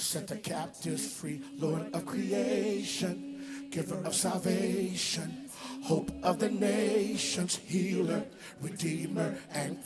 set the captives free, Lord of creation, giver of salvation, hope of the nations, healer, redeemer, and